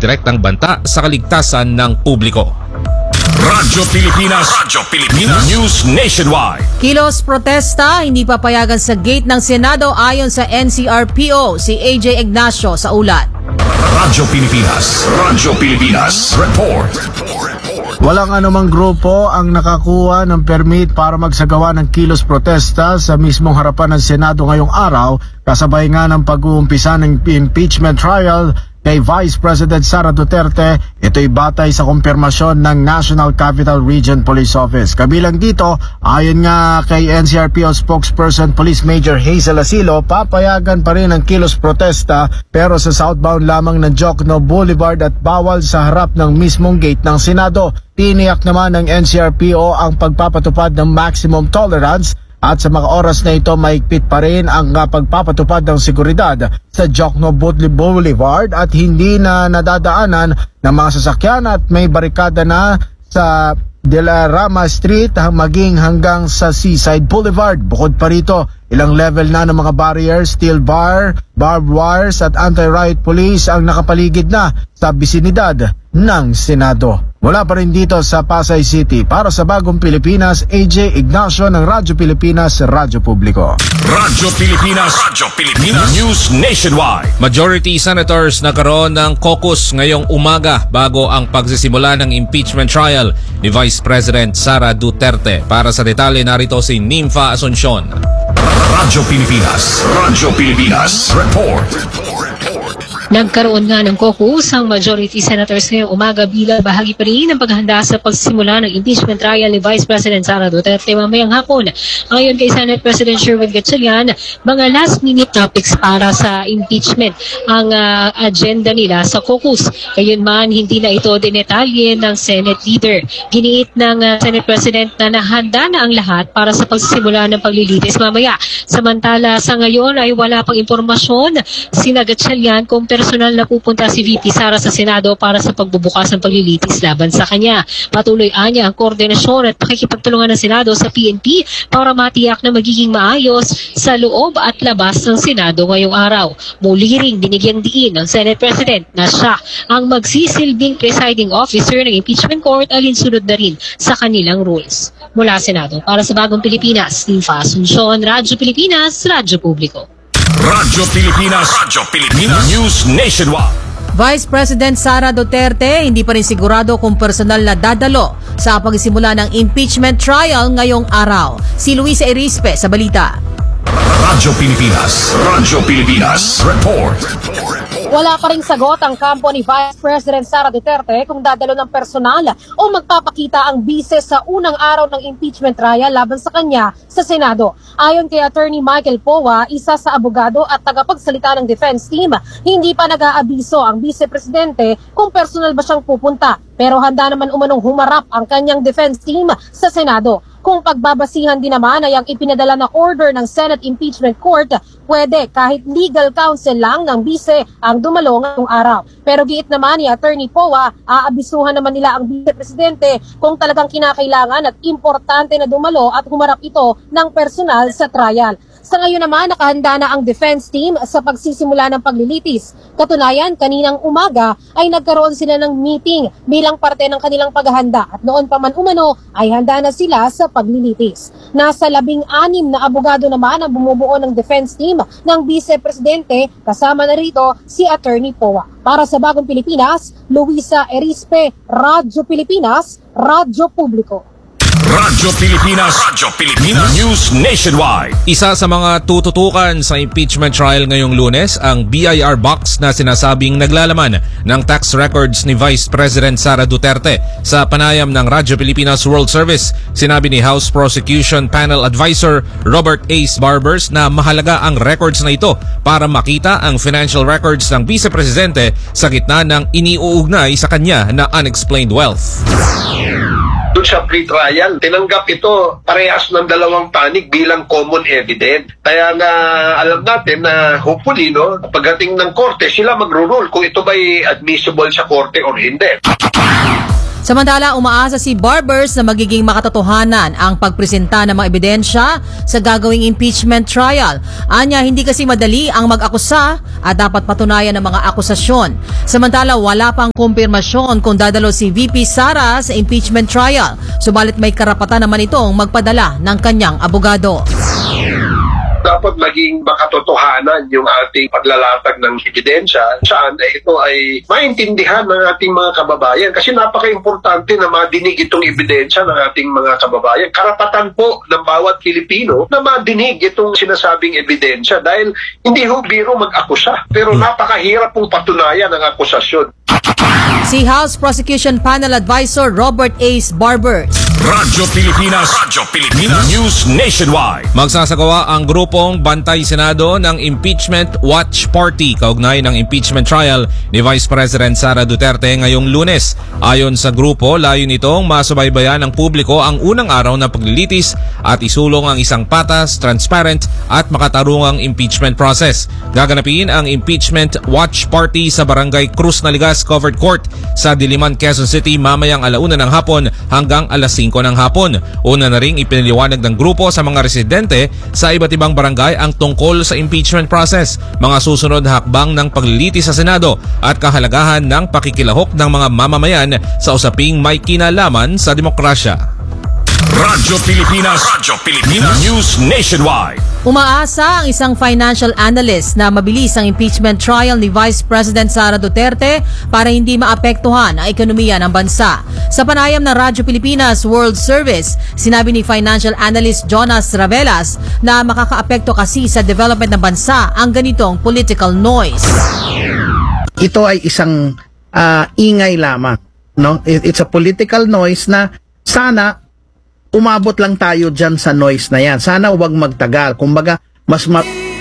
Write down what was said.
direktang banta sa kaligtasan ng publiko. Radyo Pilipinas News Nationwide. Kilos protesta, hindi papayagan sa gate ng Senado ayon sa NCRPO, si AJ Ignacio sa ulat. Radyo Pilipinas Report. Walang anumang grupo ang nakakuha ng permit para magsagawa ng kilos protesta sa mismong harapan ng Senado ngayong araw, kasabay nga ng pag-uumpisa ng impeachment trial kay Vice President Sara Duterte. Ito'y batay sa kumpirmasyon ng National Capital Region Police Office. Kabilang dito, ayon nga kay NCRPO spokesperson Police Major Hazel Asilo, papayagan pa rin ang kilos protesta pero sa southbound lamang ng Jokno Boulevard at bawal sa harap ng mismong gate ng Senado. Tiniyak naman ng NCRPO ang pagpapatupad ng maximum tolerance at sa mga oras na ito mahigpit pa rin ang pagpapatupad ng seguridad sa Jokno Boulevard at hindi na nadadaanan ng mga sasakyan at may barikada na sa De La Rama Street maging hanggang sa Seaside Boulevard. Bukod pa rito, ilang level na ng mga barriers, steel bar, barbed wires at anti-riot police ang nakapaligid na sa bisinidad ng Senado. Mula pa rin dito sa Pasay City, para sa Bagong Pilipinas, AJ Ignacio ng Radyo Pilipinas, Radyo Publiko. Radyo Pilipinas News Nationwide. Majority Senators nagkaroon ng caucus ngayong umaga bago ang pagsisimula ng impeachment trial ni Vice President Sara Duterte. Para sa detalye, narito si Nympha Asuncion. Radyo Pilipinas Report. Nagkaroon nga ng caucus ang majority senators ngayong umaga bilang bahagi pa rin ng paghahanda sa pagsimula ng impeachment trial ni Vice President Sara Duterte mamayang hapon. Ayon kay Senate President Sherwin Gatchalian, mga last-minute topics para sa impeachment ang agenda nila sa caucus. Gayunman, hindi na ito dinetalye ng Senate leader. Giniit ng Senate President na nahanda na ang lahat para sa pagsisimula ng paglilitis mamaya. Samantala, sa ngayon ay wala pang impormasyon sina Gatchalian kung personal na pupunta si VP Sara sa Senado para sa pagbubukas ng paglilitis laban sa kanya. Patuloy anya ang koordinasyon at pakikipagtulungan ng Senado sa PNP para matiyak na magiging maayos sa loob at labas ng Senado ngayong araw. Muli ring binigyang diin ng Senate President na siya ang magsisilbing presiding officer ng impeachment court alinsunod na rin sa kanilang rules. Mula Senado, para sa Bagong Pilipinas, Nympha Asuncion, Radyo Pilipinas, Radyo Publiko. Radyo Pilipinas News Nationwide. Vice President Sara Duterte hindi pa rin sigurado kung personal na dadalo sa pagsisimula ng impeachment trial ngayong araw. Si Luisa Erispe sa balita. Radyo Pilipinas Report. Wala pa ring sagot ang kampo ni Vice President Sara Duterte kung dadalo ng personal o magpapakita ang bise sa unang araw ng impeachment trial laban sa kanya sa Senado. Ayon kay Attorney Michael Powa, isa sa abogado at tagapagsalita ng defense team, hindi pa nag-aabiso ang Vice Presidente kung personal ba siyang pupunta. Pero handa naman umanong humarap ang kanyang defense team sa Senado. Kung pagbabasihan din naman ay ang ipinadala na order ng Senate Impeachment Court, pwede kahit legal counsel lang ng bise ang dumalo ngayong araw. Pero giit naman ni Attorney Powa, aabisuhan naman nila ang Vice Presidente kung talagang kinakailangan at importante na dumalo at humarap ito ng personal sa trial. Sa ngayon naman, nakahanda na ang defense team sa pagsisimula ng paglilitis. Katunayan, kaninang umaga ay nagkaroon sila ng meeting bilang parte ng kanilang paghahanda at noon pa man umano ay handa na sila sa paglilitis. Nasa 16 na abogado naman ang bumubuo ng defense team ng Vice Presidente, kasama na rito si Attorney Powa. Para sa Bagong Pilipinas, Luisa Erispe, Radyo Pilipinas, Radyo Publiko. Radyo Pilipinas News Nationwide. Isa sa mga tututukan sa impeachment trial ngayong Lunes ang BIR box na sinasabing naglalaman ng tax records ni Vice President Sara Duterte. Sa panayam ng Radyo Pilipinas World Service, sinabi ni House Prosecution Panel Advisor Robert Ace Barbers na mahalaga ang records na ito para makita ang financial records ng Vice Presidente sa gitna ng iniuugnay sa kanya na unexplained wealth. Doon sa pre-trial, tinanggap ito parehas ng dalawang panig bilang common evidence. Kaya nga alam natin na hopefully, pagdating ng korte, sila magro-rule kung ito ba'y admissible sa korte or hindi. Samantala, umaasa si Barbers na magiging makatotohanan ang pagpresenta ng mga ebidensya sa gagawing impeachment trial. Anya, hindi kasi madali ang mag-akusa at dapat patunayan ng mga akusasyon. Samantala, wala pang kumpirmasyon kung dadalo si VP Sara sa impeachment trial. Subalit may karapatan naman itong magpadala ng kanyang abogado. Dapat maging makatotohanan yung ating paglalatag ng ebidensya. Saan ito ay maintindihan ng ating mga kababayan. Kasi napaka-importante na madinig itong ebidensya ng ating mga kababayan. Karapatan po ng bawat Pilipino na madinig itong sinasabing ebidensya dahil hindi ho biro mag-akusa. Pero napakahirap pong patunayan ang akusasyon. Si House Prosecution Panel Advisor Robert Ace Barbers. Radyo Pilipinas. News Nationwide. Magsasagawa ang grupong Bantay Senado ng Impeachment Watch Party kaugnay ng impeachment trial ni Vice President Sara Duterte ngayong Lunes. Ayon sa grupo, layo nitong masubaybayan ng publiko ang unang araw ng paglilitis at isulong ang isang patas, transparent at makatarungang impeachment process. Gaganapin ang Impeachment Watch Party sa Barangay Cruz Naligas Covered Court sa Diliman, Quezon City mamayang 1:00 ng hapon hanggang 5:00 ng hapon. Una na ring ipiniliwanag ng grupo sa mga residente sa iba't ibang barangay ang tungkol sa impeachment process, mga susunod na hakbang ng paglilitis sa Senado at kahalagahan ng pakikilahok ng mga mamamayan sa usaping may kinalaman sa demokrasya. Radyo Pilipinas. News Nationwide. Umaasa ang isang financial analyst na mabilis ang impeachment trial ni Vice President Sara Duterte para hindi maapektuhan ang ekonomiya ng bansa. Sa panayam ng Radyo Pilipinas World Service, sinabi ni financial analyst Jonas Ravelas na makakaapekto kasi sa development ng bansa ang ganitong political noise. Ito ay isang ingay lamang, no? It's a political noise na sana umabot lang tayo dyan sa noise na yan. Sana huwag magtagal. Kumbaga, mas